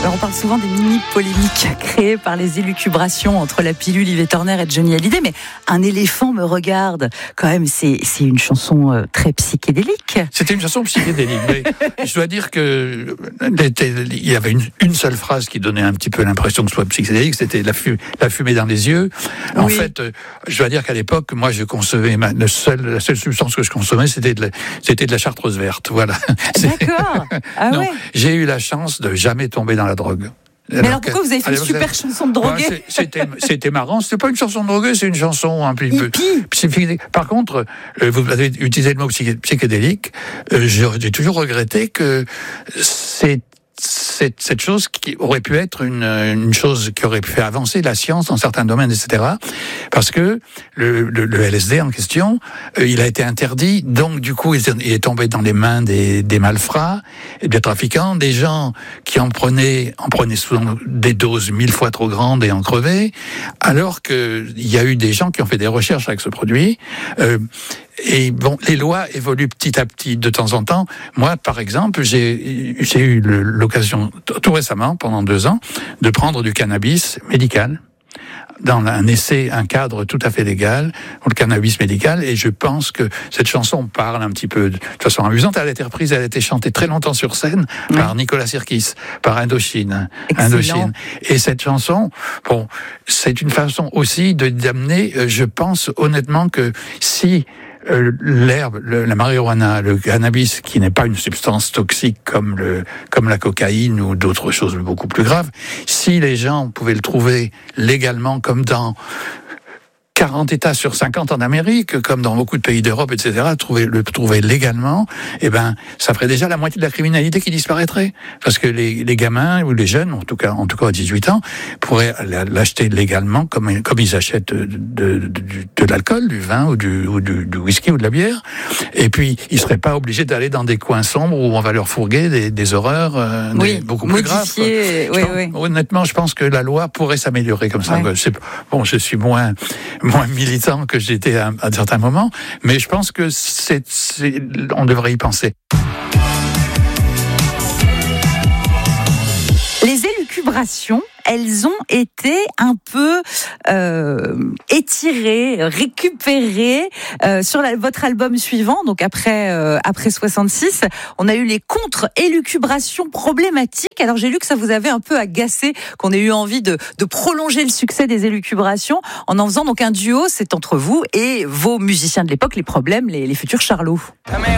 Alors on parle souvent des mini-polémiques créées par les élucubrations entre la pilule Yves Torner et Johnny Hallyday, mais Un éléphant me regarde, quand même, c'est une chanson très psychédélique. C'était une chanson psychédélique, mais je dois dire que il y avait une seule phrase qui donnait un petit peu l'impression que ce soit psychédélique, c'était la fumée dans les yeux. En Oui. fait, je dois dire qu'à l'époque, moi, je concevais la seule substance que je consommais, c'était de la chartreuse verte. Voilà. D'accord. Ah Non, ouais. j'ai eu la chance de jamais tomber dans la drogue. Mais alors pourquoi vous avez fait une super chanson de drogué? C'était marrant. C'était pas une chanson de drogué, c'est une chanson un peu psychédélique. Par contre, vous avez utilisé le mot psychédélique. J'ai toujours regretté que cette chose qui aurait pu être une chose qui aurait pu faire avancer la science dans certains domaines, etc. Parce que le LSD en question, il a été interdit, donc du coup il est tombé dans les mains des malfrats et des trafiquants, des gens qui en prenaient souvent des doses 1000 fois trop grandes et en crevaient, alors qu'il y a eu des gens qui ont fait des recherches avec ce produit. Et bon, les lois évoluent petit à petit de temps en temps. Moi, par exemple, j'ai eu l'occasion, tout récemment, pendant 2 ans, de prendre du cannabis médical dans un cadre tout à fait légal, pour le cannabis médical, et je pense que cette chanson parle un petit peu de façon amusante. Elle a été reprise, elle a été chantée très longtemps sur scène par Nicolas Sirkis, par Indochine. Et cette chanson, bon, c'est une façon aussi d'amener, je pense honnêtement que si l'herbe, la marijuana, le cannabis, qui n'est pas une substance toxique comme la cocaïne ou d'autres choses beaucoup plus graves, si les gens pouvaient le trouver légalement comme dans 40 États sur 50 en Amérique, comme dans beaucoup de pays d'Europe, etc., le trouver légalement, eh ben, ça ferait déjà la moitié de la criminalité qui disparaîtrait. Parce que les gamins, ou les jeunes, en tout cas à 18 ans, pourraient l'acheter légalement, comme ils achètent de l'alcool, du vin, ou du whisky, ou de la bière. Et puis, ils seraient pas obligés d'aller dans des coins sombres où on va leur fourguer des horreurs, beaucoup plus graves. Honnêtement, je pense que la loi pourrait s'améliorer comme ça. Bon, je suis moins militant que j'étais à certains moments, mais je pense que on devrait y penser. Les élucubrations, elles ont été un peu étirées, récupérées sur votre album suivant, donc après 66. On a eu les contre-élucubrations problématiques. Alors j'ai lu que ça vous avait un peu agacé, qu'on ait eu envie de prolonger le succès des élucubrations en faisant donc un duo, c'est entre vous et vos musiciens de l'époque, les Problèmes, les futurs Charlots.